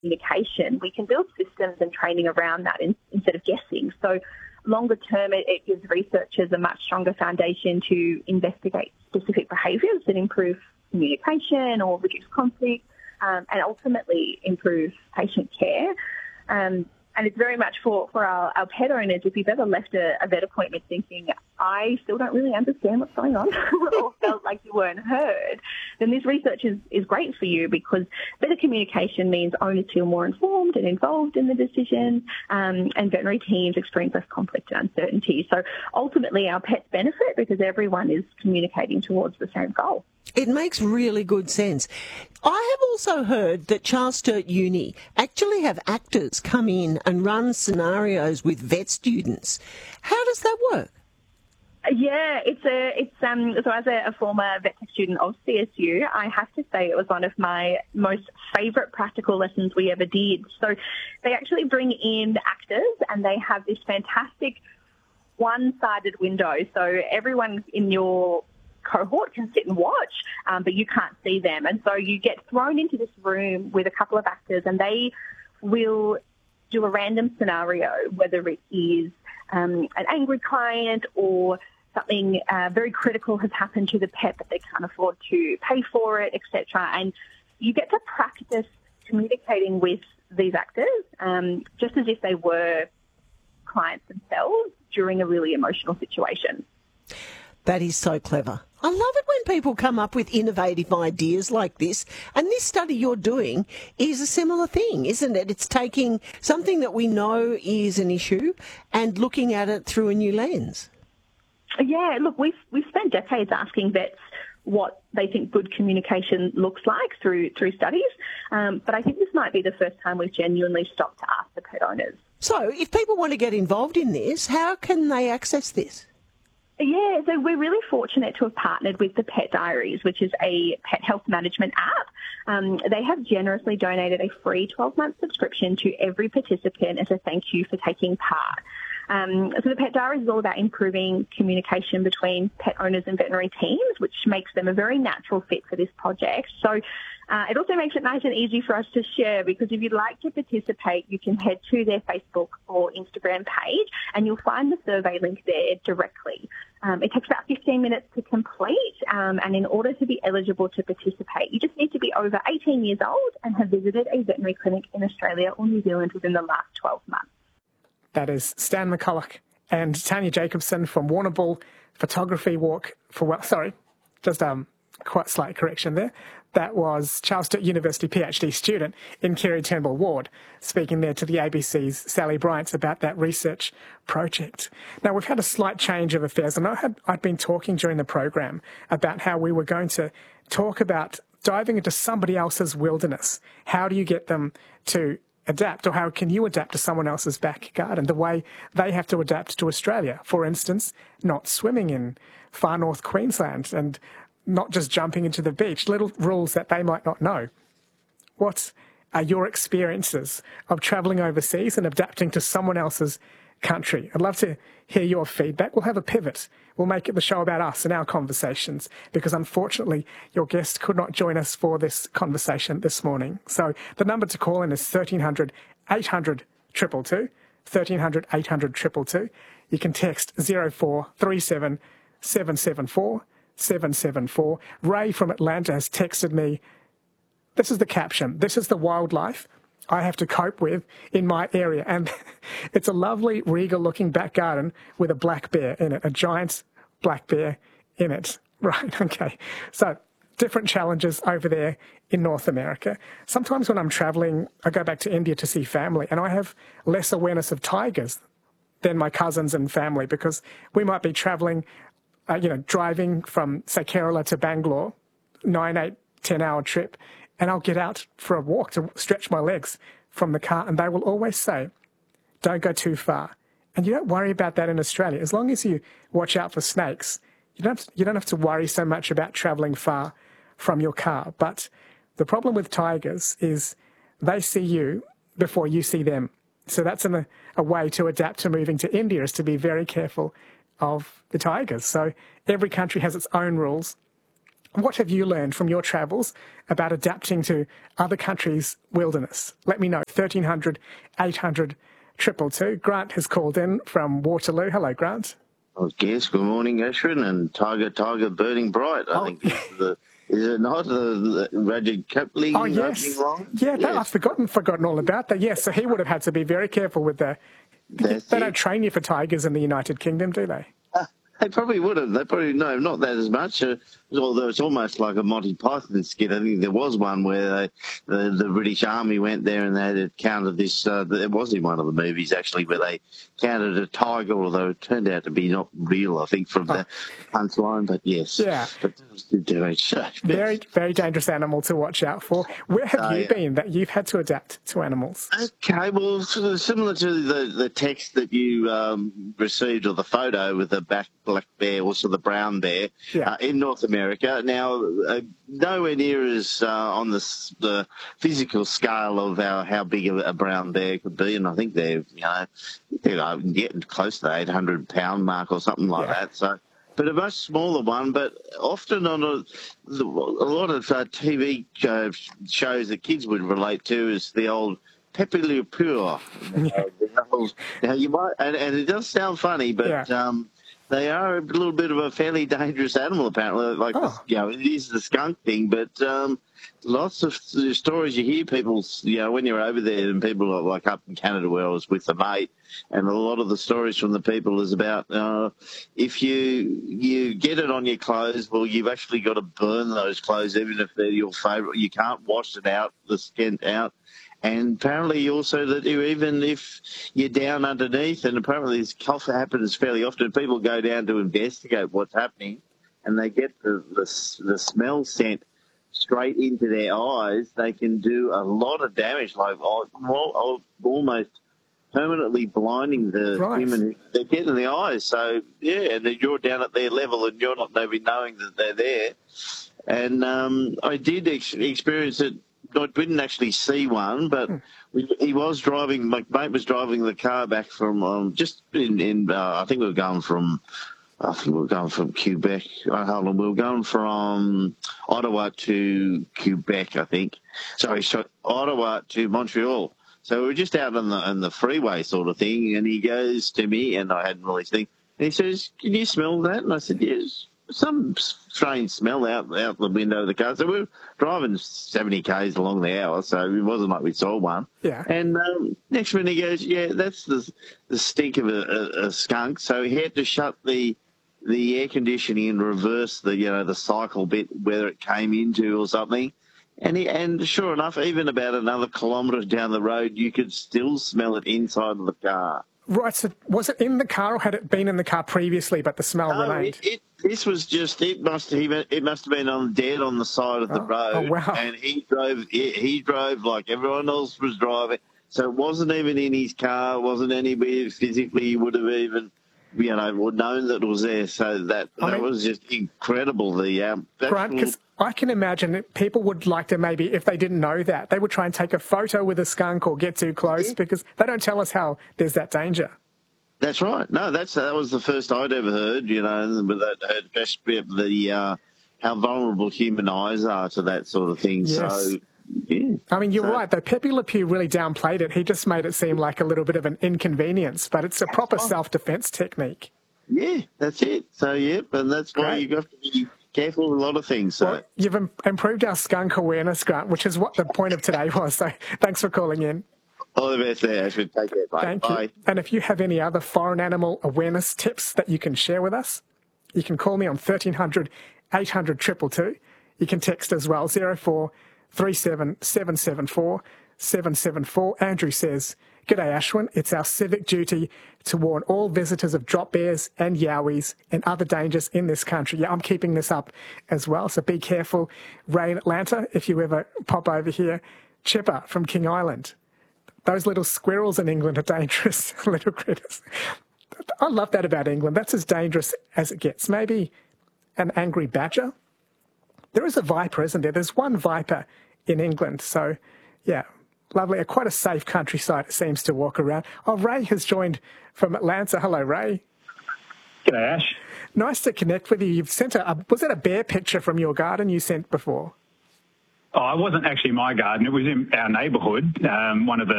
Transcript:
communication, we can build systems and training around that instead of guessing. So longer term, it gives researchers a much stronger foundation to investigate specific behaviours that improve communication or reduce conflict, and ultimately improve patient care. And it's very much for our pet owners. If you've ever left a vet appointment thinking, I still don't really understand what's going on, or felt like you weren't heard, then this research is great for you, because better communication means owners feel more informed and involved in the decision, and veterinary teams experience less conflict and uncertainty. So ultimately our pets benefit because everyone is communicating towards the same goal. It makes really good sense. I have also heard that Charles Sturt Uni actually have actors come in and run scenarios with vet students. How does that work? Yeah, so as a former vet tech student of CSU, I have to say it was one of my most favourite practical lessons we ever did. So they actually bring in actors and they have this fantastic one-sided window. So everyone in your cohort can sit and watch, but you can't see them. And so you get thrown into this room with a couple of actors and they will do a random scenario, whether it is an angry client or something very critical has happened to the pet but they can't afford to pay for it, etc. And you get to practice communicating with these actors just as if they were clients themselves during a really emotional situation. That is so clever. I love it when people come up with innovative ideas like this. And this study you're doing is a similar thing, isn't it? It's taking something that we know is an issue and looking at it through a new lens. Yeah, look, we've spent decades asking vets what they think good communication looks like through studies. But I think this might be the first time we've genuinely stopped to ask the pet owners. So if people want to get involved in this, how can they access this? Yeah, so we're really fortunate to have partnered with the Pet Diaries, which is a pet health management app. They have generously donated a free 12-month subscription to every participant as a thank you for taking part. So the Pet Diaries is all about improving communication between pet owners and veterinary teams, which makes them a very natural fit for this project. So it also makes it nice and easy for us to share, because if you'd like to participate, you can head to their Facebook or Instagram page and you'll find the survey link there directly. It takes about 15 minutes to complete, and in order to be eligible to participate, you just need to be over 18 years old and have visited a veterinary clinic in Australia or New Zealand within the last 12 months. That is Stan McCulloch and Tanya Jacobson from Warrnambool Photography Walk for... quite slight correction there. That was Charles Sturt University PhD student in Kerry Turnbull Ward, speaking there to the ABC's Sally Bryant about that research project. Now, we've had a slight change of affairs, and I'd been talking during the program about how we were going to talk about diving into somebody else's wilderness. How do you get them to adapt, or how can you adapt to someone else's back garden, the way they have to adapt to Australia? For instance, not swimming in far north Queensland and not just jumping into the beach, little rules that they might not know. What are your experiences of travelling overseas and adapting to someone else's country? I'd love to hear your feedback. We'll have a pivot. We'll make it the show about us and our conversations, because unfortunately your guest could not join us for this conversation this morning. So the number to call in is 1300 800 222, 1300 800 222. You can text 0437 774 774. Ray from Atlanta has texted me, this is the caption, this is the wildlife I have to cope with in my area. And it's a lovely, regal-looking back garden with a black bear in it, a giant black bear in it. Right, okay. So different challenges over there in North America. Sometimes when I'm travelling, I go back to India to see family, and I have less awareness of tigers than my cousins and family, because we might be travelling driving from, say, Kerala to Bangalore, 9, 8, 10-hour trip, and I'll get out for a walk to stretch my legs from the car, and they will always say, don't go too far. And you don't worry about that in Australia. As long as you watch out for snakes, you don't have to worry so much about travelling far from your car. But the problem with tigers is they see you before you see them. So that's a way to adapt to moving to India, is to be very careful of the tigers. So every country has its own rules. what have you learned from your travels about adapting to other countries' wilderness? Let me know. 1300 800 222. Grant has called in from Waterloo. Hello, Grant. Oh, yes, good morning, Ashwin, and Tiger Burning Bright. I think is it not the Rudyard Kipling? Oh, yes. Line? Yeah, yes. I've forgotten all about that. Yes, so he would have had to be very careful with the... They don't train you for tigers in the United Kingdom, do they? They probably would have. They probably, no, not that as much. Although it's almost like a Monty Python skit. I think there was one where the British Army went there and they had counted this. It was in one of the movies, actually, where they counted a tiger, although it turned out to be not real, I think, from the punchline. But yes. Yeah. But it was very, very dangerous animal to watch out for. Where have you been that you've had to adapt to animals? Okay, well, similar to the text that you received, or the photo with the black bear, also the brown bear, in North America. Now, nowhere near as on the physical scale of how big a brown bear could be, and I think they're getting close to the 800-pound mark or something like that. So, but a much smaller one. But often on a lot of TV shows that kids would relate to is the old Pepe Le Pew. Now you might, and it does sound funny, but they are a little bit of a fairly dangerous animal, apparently. Like, it is the skunk thing, but lots of stories you hear people, when you're over there, and people are like up in Canada where I was with a mate, and a lot of the stories from the people is about if you get it on your clothes, well, you've actually got to burn those clothes, even if they're your favourite. You can't wash it out, the skin out. And apparently also that even if you're down underneath, and apparently this cough happens fairly often, people go down to investigate what's happening, and they get the smell sent straight into their eyes. They can do a lot of damage, like almost permanently blinding the human they get in the eyes. So, and then you're down at their level and you're not even knowing that they're there. And I did experience it. I didn't actually see one, but he was driving. My mate was driving the car back from I think we were going from Quebec. Hold on, we were going from Ottawa to Quebec, I think. Sorry, Ottawa to Montreal. So we were just out on the freeway sort of thing, and he goes to me, and I hadn't really seen. And he says, "Can you smell that?" And I said, "Yes." Some strange smell out the window of the car. So we were driving 70 k's along the hour, so it wasn't like we saw one. Yeah. And next minute he goes, "Yeah, that's the stink of a skunk." So he had to shut the air conditioning and reverse the cycle bit, whether it came into or something. And sure enough, even about another kilometre down the road, you could still smell it inside of the car. Right, so was it in the car or had it been in the car previously, but the smell remained? This was just, it must have been dead on the side of the road. Oh, wow. And he drove like everyone else was driving. So it wasn't even in his car, wasn't anywhere physically he would have even, known that it was there. So that was just incredible. Grant, because I can imagine that people would like to maybe, if they didn't know that, they would try and take a photo with a skunk or get too close because they don't tell us how there's that danger. That's right. No, that was the first I'd ever heard, but that heard how vulnerable human eyes are to that sort of thing. Yes. So, yeah. I mean, you're right, though. Pepe Le Pew really downplayed it. He just made it seem like a little bit of an inconvenience, but it's a proper self-defense technique. Yeah, that's it. So, and that's why you have to be careful with a lot of things. So. Well, you've improved our skunk awareness, Grant, which is what the point of today was. So thanks for calling in. All the best there, Ashwin. Take care. Bye. Thank you. And if you have any other foreign animal awareness tips that you can share with us, you can call me on 1300 800 222. You can text as well, 0437 774 774. Andrew says, "G'day, Ashwin. It's our civic duty to warn all visitors of drop bears and yowies and other dangers in this country." Yeah, I'm keeping this up as well, so be careful. Ray in Atlanta, if you ever pop over here. Chipper from King Island. Those little squirrels in England are dangerous little critters. I love that about England. That's as dangerous as it gets. Maybe an angry badger. There is a viper, isn't there? There's one viper in England. So, yeah, lovely. Quite a safe countryside, it seems, to walk around. Oh, Ray has joined from Atlanta. Hello, Ray. G'day, Ash. Nice to connect with you. You've sent was that a bear picture from your garden you sent before? Oh, it wasn't actually my garden. It was in our neighbourhood. One of the